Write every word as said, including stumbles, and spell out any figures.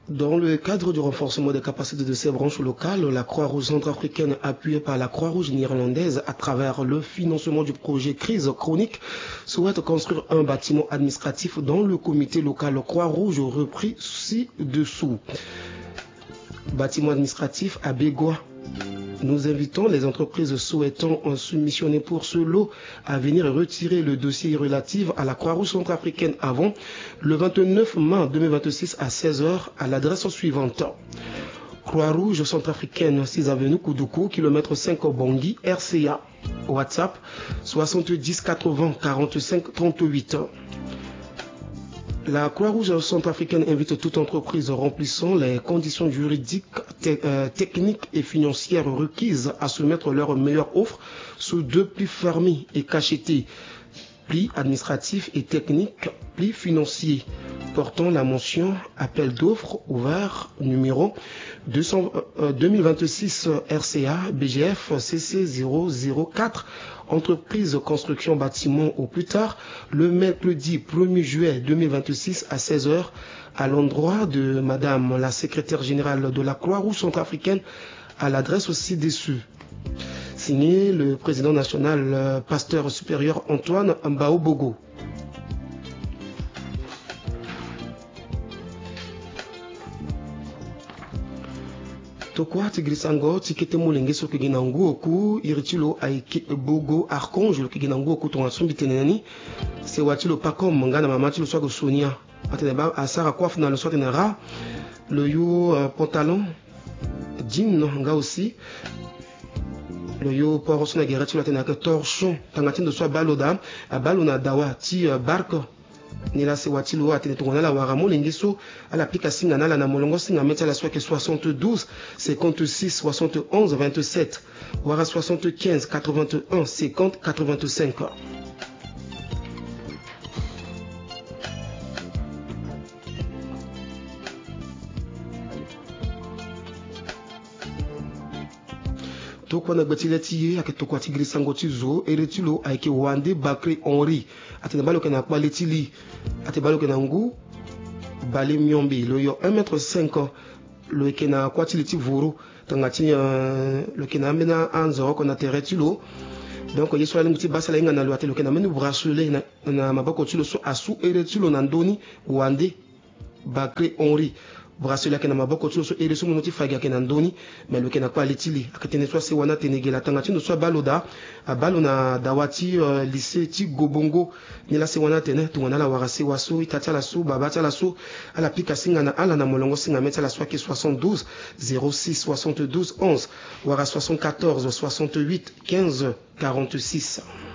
Dans le cadre du renforcement des capacités de ces branches locales, la Croix-Rouge centrafricaine, appuyée par la Croix-Rouge néerlandaise à travers le financement du projet Crise chronique, souhaite construire un bâtiment administratif dans le comité local Croix-Rouge repris ci-dessous. Bâtiment administratif à Bégois. Nous invitons les entreprises souhaitant en soumissionner pour ce lot à venir retirer le dossier relatif à la Croix-Rouge centrafricaine avant le vingt-neuf mai deux mille vingt-six à seize heures à l'adresse suivante. Croix-Rouge centrafricaine, six avenue Koudoukou, kilomètre cinq Bangui, R C A. WhatsApp soixante-dix quatre-vingts quarante-cinq trente-huit. La Croix-Rouge centrafricaine invite toute entreprise remplissant les conditions juridiques, te euh, techniques et financières requises à soumettre leur meilleure offre sous deux plis fermés et cachetés, plis administratifs et techniques, plis financiers, portant la mention appel d'offres ouvert numéro deux cents, euh, deux mille vingt-six R C A B G F C C zéro zéro quatre. Entreprise construction bâtiment au plus tard le mercredi premier juillet deux mille vingt-six à seize heures à l'endroit de Madame la secrétaire générale de la Croix-Rouge centrafricaine à l'adresse aussi dessus. Signé le président national euh, pasteur supérieur Antoine Mbaobogo. Tokwa tigrisango tikete mulenge so kiginangu oku iritilo aiki bogo archange kiginangu oku tonga sombiteneni se watilo pakom ngana mamati lo swago sonia ateneba asara coiffe na lo swatenera le yo uh, pantalon jean nga aussi le yo poros na gerati lo tenaka torchon tangatin de swa baloda abalona dawa ti uh, barque ni la se watilo atene tongona la waramo lengiso ala pika singa na la na molongo singa meta la soit que soixante-douze cinquante-six soixante et onze vingt-sept wara soixante-quinze quatre-vingt-un cinquante quatre-vingt-cinq. Tokwa na gbatileti ake tokwa tigri sango tizo eretilo ake wande bakri Henri ate balo kana kwa letili ate balo kana ngu bale myombi lo yo un mètre cinq lo kena kwa tiliti vuru tangati uh, lo kena mena anzo kona teretilo donc yeso ali muti basala inga na lo ate lo kena menu bracelet na, na maboko tilo so asu eretilo na ndoni wande bakri Henri bracelet kena maboko tilo so ereso munoti faga kena ndoni mais lo kena kwa letili akatene so se wana tenegela tangati no so baloda abalo na dawati uh, lycée ti gobongo ni la se wana tene tungana la warase waso itata la so babata la so ala pika singa na ala na molongo singa meta la so ke soixante-douze zéro six soixante-douze onze wara soixante-quatorze soixante-huit quinze quarante-six.